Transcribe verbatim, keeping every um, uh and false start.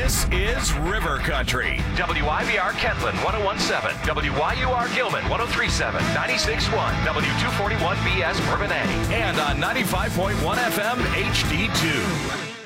This is River Country. W I V R Kentland one oh one point seven, W Y U R Gilman one oh three point seven, ninety-six point one, W two forty-one B S Bourbonnais. And on ninety-five point one F M H D two.